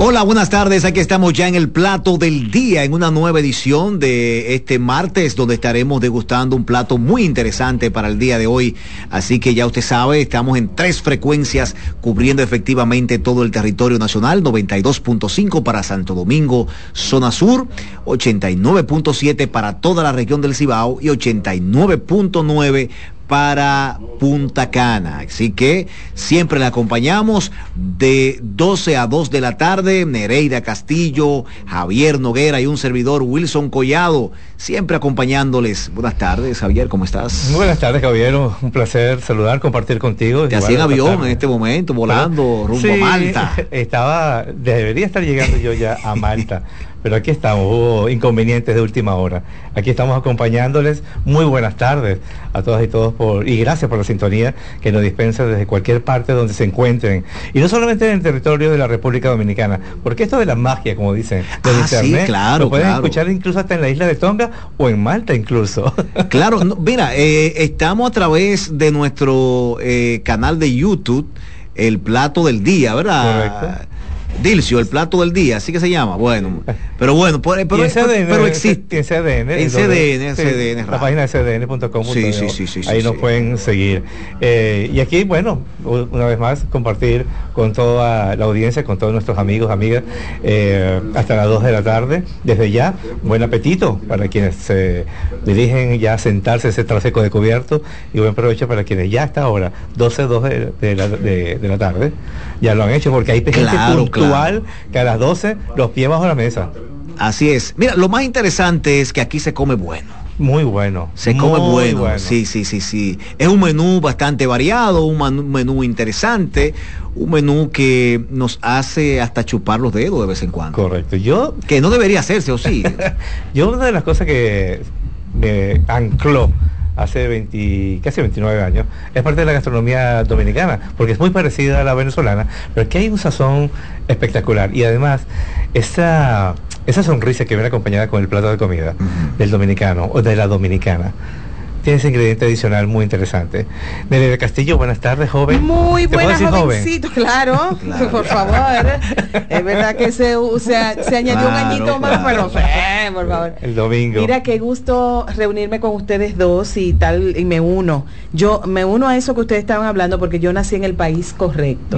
Hola, buenas tardes. Aquí estamos ya en el plato del día, en una nueva edición de este martes, donde estaremos degustando un plato muy interesante para el día de hoy. Así que ya usted sabe, estamos en 3 frecuencias cubriendo efectivamente todo el territorio nacional: 92.5 para Santo Domingo, zona sur, 89.7 para toda la región del Cibao y 89.9 para Punta Cana. Así que siempre le acompañamos de 12 a 2 de la tarde, Nereida Castillo, Javier Noguera y un servidor, Wilson Collado, siempre acompañándoles. Buenas tardes, Javier, ¿cómo estás? Muy buenas tardes, Javier, un placer saludar, compartir contigo. Te hacía en avión en este momento, volando rumbo a Malta. Debería estar llegando yo ya a Malta. Pero aquí estamos, hubo inconvenientes de última hora. Aquí estamos acompañándoles. Muy buenas tardes a todas y todos y gracias por la sintonía que nos dispensa desde cualquier parte donde se encuentren. Y no solamente en el territorio de la República Dominicana, porque esto de la magia, como dicen, del internet, sí, claro, lo pueden escuchar incluso hasta en la isla de Tonga o en Malta incluso. Claro, mira, estamos a través de nuestro canal de YouTube, El Plato del Día, ¿verdad? Correcto. Dilcio, El Plato del Día, así que se llama. Bueno, pero existe. En CDN, la página de cdn.com. Sí, ahí nos pueden seguir. Y aquí, bueno, una vez más, compartir con toda la audiencia, con todos nuestros amigos, amigas, hasta las 2 de la tarde. Desde ya, buen apetito para quienes se dirigen ya a sentarse ese traseco de cubierto, y buen provecho para quienes ya hasta ahora, 2 de la tarde, ya lo han hecho, porque hay gente puntual que a las 12 los pies bajo la mesa. Así es. Mira, lo más interesante es que aquí se come bueno. Muy bueno. Se come bueno. Sí. Es un menú bastante variado, un menú interesante, un menú que nos hace hasta chupar los dedos de vez en cuando. Correcto. Que no debería hacerse, ¿o sí? Yo, una de las cosas que me ancló hace casi 29 años, es parte de la gastronomía dominicana, porque es muy parecida a la venezolana, pero aquí hay un sazón espectacular, y además esa sonrisa que viene acompañada con el plato de comida del dominicano o de la dominicana tiene ese ingrediente adicional muy interesante. Nereida Castillo, buenas tardes, joven. Muy buenas, jovencito, claro, por favor. Es verdad que se añadió un añito más, pero por favor. El domingo. Mira, qué gusto reunirme con ustedes dos y tal, y me uno a eso que ustedes estaban hablando, porque yo nací en el país correcto.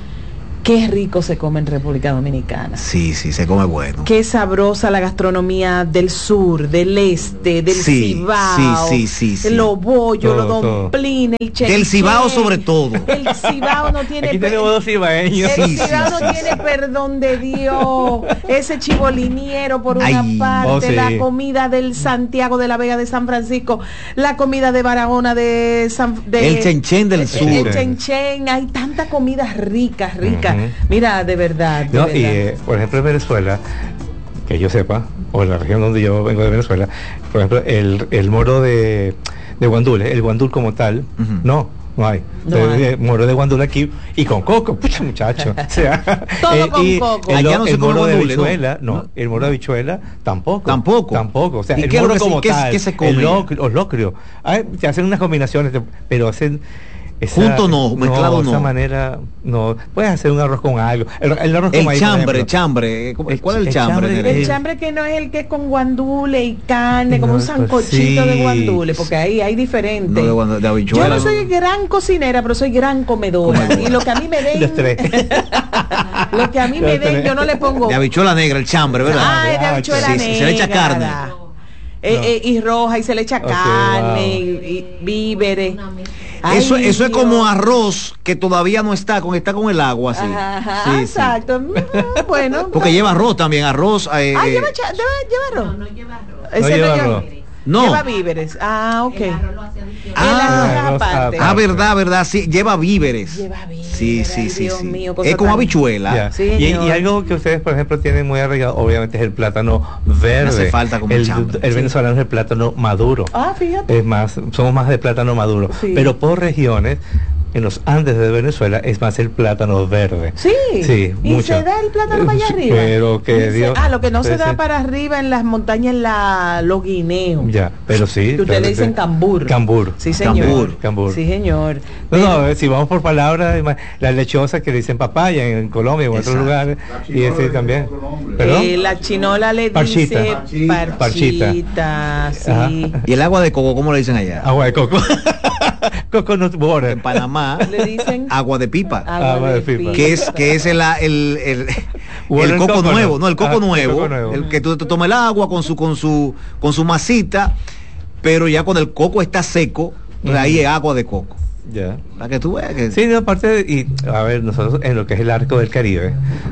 Qué rico se come en República Dominicana. Sí, se come bueno. Qué sabrosa la gastronomía del sur, del este, del Cibao. Sí. Los bollos, los domplines, el cheche. Del Cibao sobre todo. El Cibao no tiene... Aquí tenemos 2 cibaeños. El Cibao no tiene perdón de Dios. Ese chiboliniero por una parte, la comida del Santiago de la Vega de San Francisco, la comida de Barahona el chenchen del sur. El chenchen, hay tanta comida rica. Mira, de verdad. Y por ejemplo, en Venezuela, que yo sepa, o en la región donde yo vengo de Venezuela, por ejemplo, el moro de guandule, el guandul como tal, no hay. Moro de guandul aquí y con coco, pucha muchacho. O sea, todo con coco. El moro de habichuela, el moro de habichuela tampoco. O sea, el moro como tal, ¿qué se come? El locrio. Se hacen unas combinaciones, pero hacen... Junto no, mezclado no. De esa manera no. Puedes hacer un arroz con algo. El arroz con maíz, chambre. ¿Cuál es el chambre? El chambre que no es el que es con guandule y carne, como un sancochito de guandule, porque ahí hay diferentes. De habichuela, yo no soy gran cocinera, pero soy gran comedora. Y lo que a mí me den, lo que a mí me den, yo no le pongo. De habichuela negra, el chambre, ¿verdad? Es de habichuela negra. Se le echa carne. Y roja, y se le echa carne, y víveres. Eso es como arroz que todavía no está con el agua así. Exacto. Bueno. Porque lleva arroz también, arroz. ¿Lleva arroz? No lleva arroz. No lleva arroz. No. Lleva víveres. Ok. El arroz aparte. Verdad, sí, lleva víveres. Sí. Dios mío, es como habichuela. Sí, y algo que ustedes, por ejemplo, tienen muy arraigado, obviamente, es el plátano verde. No hace falta como el venezolano es el plátano maduro. Fíjate. Es más, somos más de plátano maduro. Sí. Pero por regiones, en los Andes de Venezuela es más el plátano verde. Sí, y mucho. se da el plátano para allá arriba. Pero que Dios, lo que no se da para arriba en las montañas, los guineos. Ya, pero sí. Que ustedes le dicen cambur. Cambur. Sí, señor. Cambur. Sí, señor. No, si vamos por palabras, las lechosas que le dicen papaya en Colombia o en otros lugares, y ese también. La chinola le parchita. dice parchita, sí. Ajá. ¿Y el agua de coco cómo le dicen allá? Agua de coco. Coconut water. En Panamá le dicen agua de pipa. Agua de pipa. Que es el coco nuevo, no, el coco nuevo, el que tú te tomas el agua con su masita, pero ya cuando el coco está seco, ahí es agua de coco. Ya. Para que tú veas que... Sí, no, aparte y a ver, nosotros en lo que es el arco del Caribe,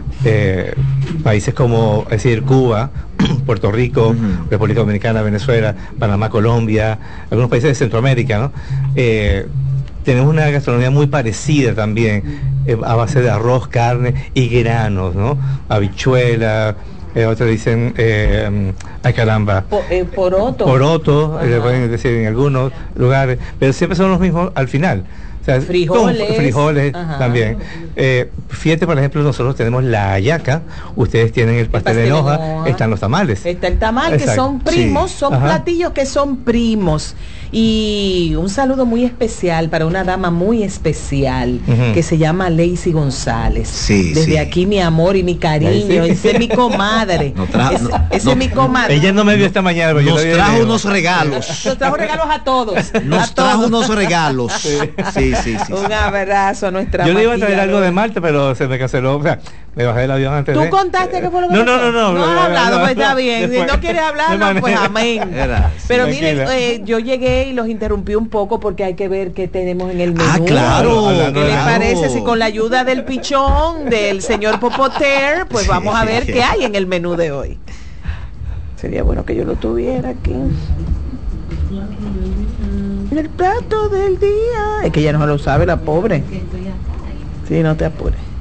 países como, es decir, Cuba, Puerto Rico, República Dominicana, Venezuela, Panamá, Colombia, algunos países de Centroamérica, ¿no? Tenemos una gastronomía muy parecida también, a base de arroz, carne y granos, ¿no? Habichuela, otros dicen, ay caramba, poroto, le pueden decir en algunos lugares, pero siempre son los mismos al final. O sea, frijoles también. Fíjate, por ejemplo, nosotros tenemos la hallaca, ustedes tienen el pastel de hoja, están los tamales. Está el tamal, que son primos, son platillos que son primos. Y un saludo muy especial para una dama muy especial que se llama Lacey González. Desde aquí mi amor y mi cariño, esa es mi comadre. Esa es mi comadre. Ella no me vio esta mañana, pero nos trajo unos regalos. Nos trajo regalos a todos. Nos trajo unos regalos. Sí. Un abrazo a nuestra Yo le iba a traer algo de Malta, pero se me canceló. O sea, me bajé del avión antes. ¿Tú contaste qué fue lo que No. No has hablado, pues está bien. Si no quieres hablar, pues amén. Pero miren, yo llegué y los interrumpí un poco porque hay que ver qué tenemos en el menú. Claro. ¿Qué les parece si con la ayuda del pichón del señor Popoter, pues vamos a ver qué hay en el menú de hoy? Sería bueno que yo lo tuviera aquí. El plato del día. Es que ella no lo sabe, la pobre. Sí, no te apures.